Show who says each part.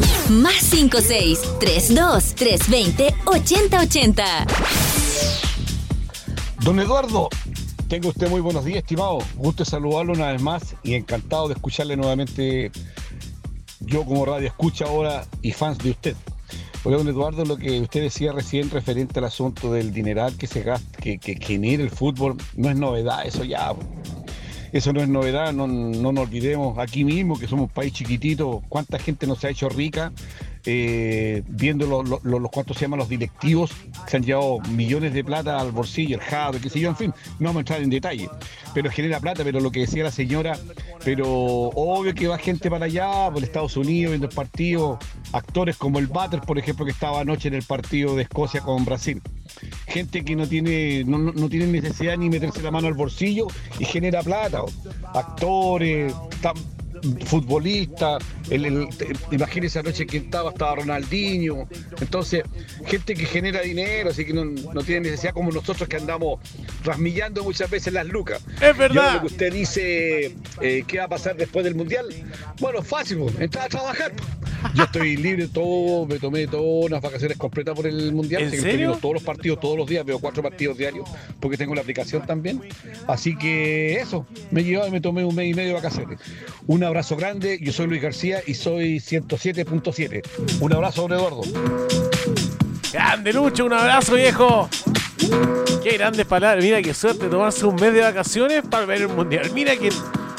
Speaker 1: Más 56-32-320-8080.
Speaker 2: Don Eduardo, tenga usted muy buenos días, estimado. Gusto saludarlo una vez más y encantado de escucharle nuevamente. Yo como radio escucha ahora y fans de usted. Oiga, don Eduardo, lo que usted decía recién referente al asunto del dineral que se gasta, que genera el fútbol, no es novedad, eso ya. Eso no es novedad, no nos olvidemos aquí mismo que somos un país chiquitito, cuánta gente nos ha hecho rica, viendo los cuantos se llaman los directivos, que se han llevado millones de plata al bolsillo, el jado, qué sé yo, en fin, no vamos a entrar en detalle, pero genera plata, pero lo que decía la señora, pero obvio que va gente para allá, por Estados Unidos, viendo el partido, actores como el Butter, por ejemplo, que estaba anoche en el partido de Escocia con Brasil. Gente que no tiene necesidad ni meterse la mano al bolsillo y genera plata. Actores, futbolistas, imagínense anoche quién estaba Ronaldinho. Entonces, gente que genera dinero, así que no tiene necesidad como nosotros que andamos rasmillando muchas veces las lucas.
Speaker 3: Es verdad.
Speaker 2: Y lo que usted dice, ¿qué va a pasar después del Mundial? Bueno, fácil, entrar a trabajar. Yo estoy libre todo, me tomé todas unas vacaciones completas por el Mundial.
Speaker 3: ¿En
Speaker 2: así que
Speaker 3: serio?
Speaker 2: estoy viendo todos los partidos todos los días, veo 4 partidos diarios, porque tengo la aplicación también. Así que eso, me llevaba y me tomé un mes y medio de vacaciones. Un abrazo grande, yo soy Luis García y soy 107.7. Un abrazo, don Eduardo.
Speaker 3: Grande Lucho, un abrazo, viejo. Qué grandes palabras. Mira qué suerte tomarse un mes de vacaciones para ver el Mundial. Mira que